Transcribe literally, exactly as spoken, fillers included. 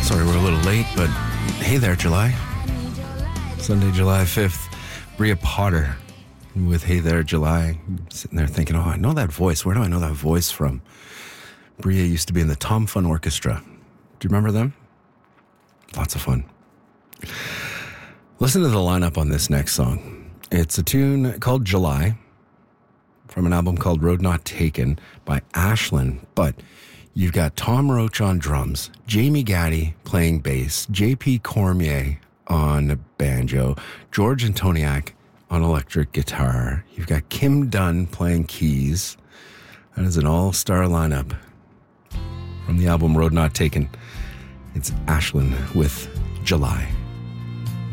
Sorry we're a little late, but hey there, July. Sunday, July fifth. Bria Potter with Hey There, July. Sitting there thinking, oh, I know that voice. Where do I know that voice from? Bria used to be in the Tom Fun Orchestra. Do you remember them? Lots of fun. Listen to the lineup on this next song. It's a tune called July from an album called Road Not Taken by Ashlyn, but you've got Tom Roach on drums, Jamie Gaddy playing bass, J P Cormier on banjo, George Antoniak on electric guitar. You've got Kim Dunn playing keys. That is an all-star lineup from the album Road Not Taken. It's Ashlyn with July.